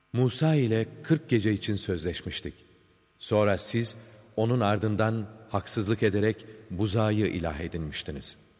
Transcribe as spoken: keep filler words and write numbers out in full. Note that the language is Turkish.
Musa ile kırk gece için sözleşmiştik. Sonra siz onun ardından haksızlık ederek buzağı ilah edinmiştiniz.''